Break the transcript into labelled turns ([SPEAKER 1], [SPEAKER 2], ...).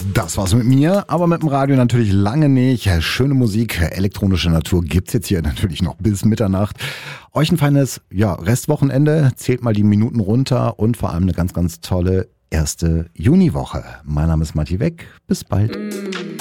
[SPEAKER 1] Das war's mit mir, aber mit dem Radio natürlich lange nicht. Schöne Musik, elektronische Natur gibt's jetzt hier natürlich noch bis Mitternacht. Euch ein feines Restwochenende, zählt mal die Minuten runter und vor allem eine ganz, ganz tolle erste Juniwoche. Mein Name ist Matti Weck, bis bald.